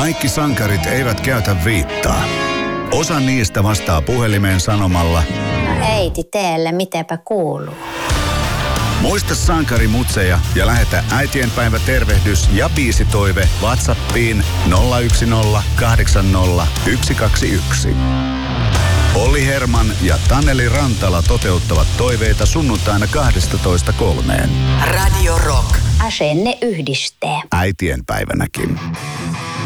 Kaikki sankarit eivät käytä viittaa. Osa niistä vastaa puhelimeen sanomalla: äiti, teelle, mitäpä kuuluu? Muista sankarimutseja ja lähetä äitienpäivä tervehdys ja biisitoive WhatsAppiin 010 80 121. Olli Herman ja Taneli Rantala toteuttavat toiveita sunnuntaina 12:3. Radio Rock. Asenne yhdistää. Äitienpäivänäkin.